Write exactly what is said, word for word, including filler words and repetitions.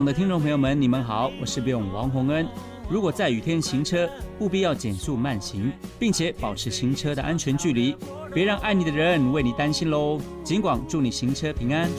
的听众朋友们，你们好，我是贝勇王洪恩。如果在雨天行车，务必要减速慢行，并且保持行车的安全距离，别让爱你的人为你担心喽。尽管祝你行车平安。